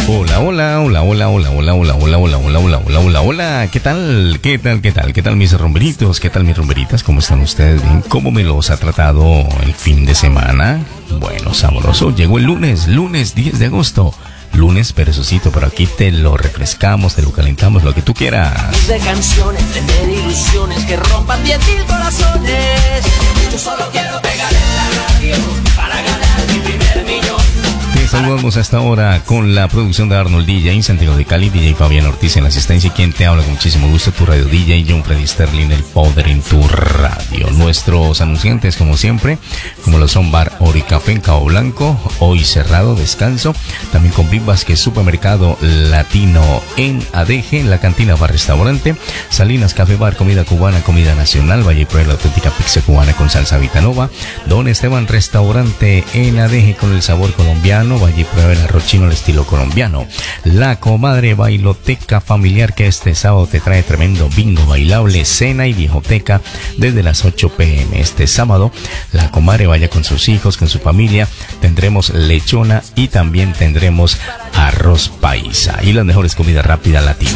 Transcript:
Hola, hola, hola, hola, hola, hola, hola, hola, hola, hola, hola, hola, hola, hola. ¿Qué tal? ¿Qué tal? ¿Qué tal? ¿Qué tal mis rumberitos? ¿Qué tal mis rumberitas? ¿Cómo están ustedes? ¿Bien? ¿Cómo me los ha tratado el fin de semana? Bueno, sabroso. Llegó el lunes 10 de agosto. Lunes perezosito, pero aquí te lo refrescamos, te lo calentamos, lo que tú quieras. De canciones, tener ilusiones que rompan 10.000 corazones. Yo solo quiero pegar en la radio para ganar mi primer millón. Te saludamos hasta ahora con la producción de Arnold DJ en Santiago de Cali, DJ Fabián Ortiz en la asistencia y quien te habla con muchísimo gusto, tu radio DJ John Freddy Sterling, el poder en tu radio. Nuestros anunciantes como siempre, como lo son Bar Ori Café en Cabo Blanco, hoy cerrado, descanso, también con Big Basket Supermercado Latino en ADG, la cantina bar restaurante, Salinas Café Bar, comida cubana, comida nacional, Valle Prueba, la auténtica pizza cubana con salsa Vitanova, Don Esteban Restaurante en ADG con el sabor colombiano, Valle Prueba el arroz chino al estilo colombiano, La Comadre Bailoteca Familiar que este sábado te trae tremendo bingo bailable, cena y viejoteca desde las 8 p.m. Este sábado La Comadre vaya con sus hijos, con su familia, tendremos lechona y también tendremos arroz paisa y las mejores comidas rápidas latinas.